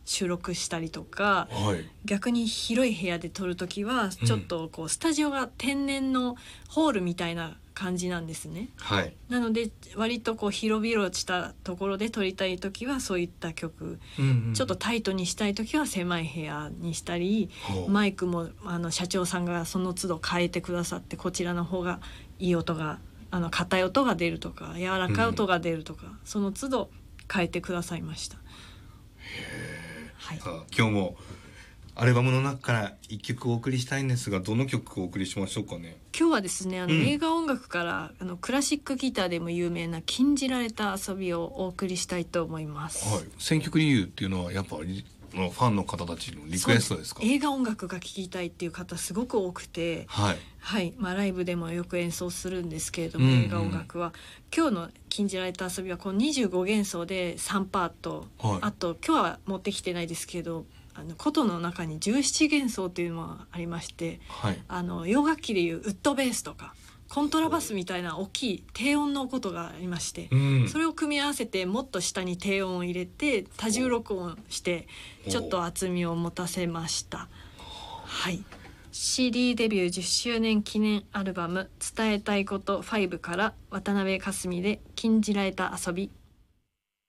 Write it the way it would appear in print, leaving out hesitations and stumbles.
収録したりとか、 はい、 逆に広い部屋で撮るときはちょっとこうスタジオが天然のホールみたいな感じなんですね。 はい、 なので割とこう広々したところで撮りたいときはそういった曲、ちょっとタイトにしたいときは狭い部屋にしたり、マイクも社長さんがその都度変えてくださって、こちらの方がいい音が硬い音が出るとか柔らかい音が出るとか、その都度変えてくださいました。はい、 さあ今日もアルバムの中から一曲お送りしたいんですが、どの曲をお送りしましょうかね。 今日はですね映画音楽からクラシックギターでも有名な禁じられた遊びをお送りしたいと思います。 はい、選曲理由っていうのはやっぱりファンの方たちのリクエストですか。 映画音楽が聴きたいっていう方すごく多くて、 はいはい、ライブでもよく演奏するんですけれども、映画音楽は今日の禁じられた遊びはこの25弦奏で3パート、 はい、 あと今日は持ってきてないですけど琴の中に17弦奏っていうのがありまして、 はい、 洋楽器でいうウッドベースとかコントラバスみたいな大きい低音のことがありまして、それを組み合わせてもっと下に低音を入れて多重録音してちょっと厚みを持たせました。はい、CD デビュー10周年記念アルバム伝えたいこと5から渡辺かすみで禁じられた遊び。